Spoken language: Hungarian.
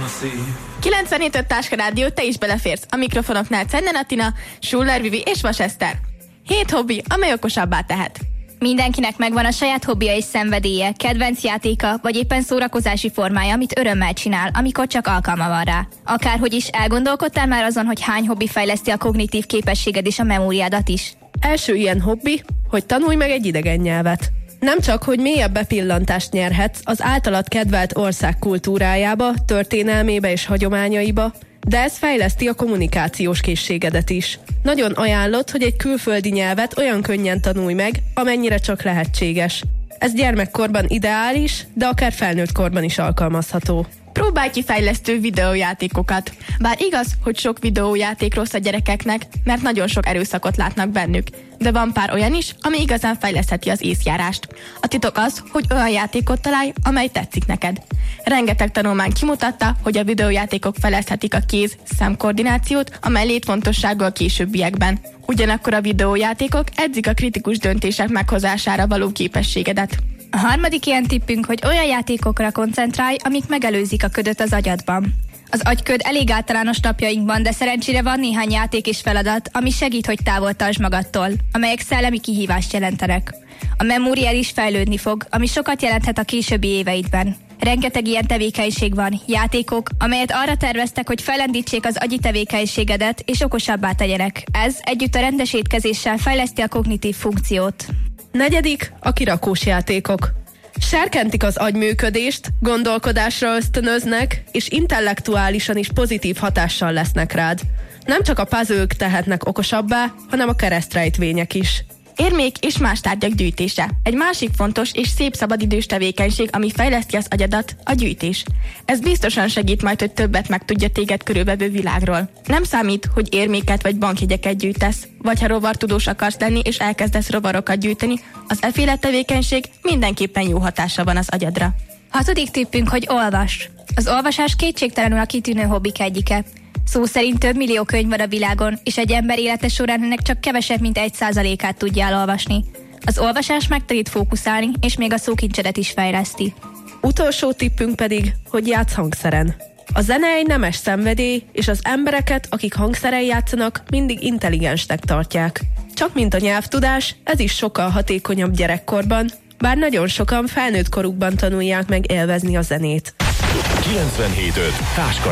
szív. 97.5 Táska Rádió, te is beleférsz. A mikrofonoknál Czernen Attina, Schuller Vivi és Vas Eszter. 7 hobbi, amely okosabbá tehet. Mindenkinek megvan a saját hobbija és szenvedélye, kedvenc játéka, vagy éppen szórakozási formája, amit örömmel csinál, amikor csak alkalma van rá. Akárhogy is, elgondolkodtál már azon, hogy hány hobbi fejleszti a kognitív képességed és a memóriádat is? Első ilyen hobbi, hogy tanulj meg egy idegen nyelvet. Nem csak, hogy mélyebb bepillantást nyerhetsz az általad kedvelt ország kultúrájába, történelmébe és hagyományaiba, de ez fejleszti a kommunikációs készségedet is. Nagyon ajánlott, hogy egy külföldi nyelvet olyan könnyen tanulj meg, amennyire csak lehetséges. Ez gyermekkorban ideális, de akár felnőtt korban is alkalmazható. Próbálj ki fejlesztő videójátékokat. Bár igaz, hogy sok videójáték rossz a gyerekeknek, mert nagyon sok erőszakot látnak bennük, de van pár olyan is, ami igazán fejlesztheti az észjárást. A titok az, hogy olyan játékot találj, amely tetszik neked. Rengeteg tanulmány kimutatta, hogy a videójátékok fejleszthetik a kéz-szemkoordinációt, amely létfontosságú a későbbiekben. Ugyanakkor a videójátékok edzik a kritikus döntések meghozására való képességedet. A harmadik ilyen tippünk, hogy olyan játékokra koncentrálj, amik megelőzik a ködöt az agyadban. Az agyköd elég általános napjainkban, de szerencsére van néhány játék és feladat, ami segít, hogy távol tartsd magadtól, amelyek szellemi kihívást jelentenek. A memóriád is fejlődni fog, ami sokat jelenthet a későbbi éveidben. Rengeteg ilyen tevékenység van, játékok, amelyet arra terveztek, hogy fellendítsék az agyi tevékenységedet és okosabbá tegyenek. Ez együtt a rendes étkezéssel fejleszti a kognitív funkciót. Negyedik, a kirakós játékok. Serkentik az agyműködést, gondolkodásra ösztönöznek, és intellektuálisan is pozitív hatással lesznek rád. Nem csak a puzzle-k tehetnek okosabbá, hanem a keresztrejtvények is. Érmék és más tárgyak gyűjtése. Egy másik fontos és szép szabadidős tevékenység, ami fejleszti az agyadat, a gyűjtés. Ez biztosan segít majd, hogy többet megtudja téged körülvevő világról. Nem számít, hogy érméket vagy bankjegyeket gyűjtesz, vagy ha rovartudós akarsz lenni és elkezdesz rovarokat gyűjteni, az efféle tevékenység mindenképpen jó hatása van az agyadra. 6. tippünk, hogy olvass. Az olvasás kétségtelenül a kitűnő hobbik egyike. Szó szerint több millió könyv van a világon, és egy ember élete során ennek csak kevesebb, mint 1%-át tudja elolvasni. Az olvasás megtanít fókuszálni, és még a szókincsedet is fejleszti. Utolsó tippünk pedig, hogy játsz hangszeren. A zene egy nemes szenvedély, és az embereket, akik hangszeren játszanak, mindig intelligensnek tartják. Csak mint a nyelvtudás, ez is sokkal hatékonyabb gyerekkorban, bár nagyon sokan felnőtt korukban tanulják meg élvezni a zenét. 97.5 Táska